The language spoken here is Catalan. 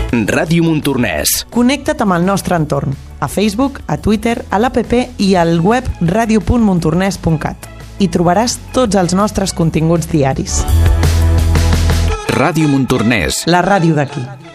Ràdio Montornès. Connecta't amb el nostre entorn, a Facebook, a Twitter, a l'APP i al web radio.montornès.cat. Hi trobaràs tots els nostres continguts diaris. Ràdio Montornès. La ràdio d'aquí.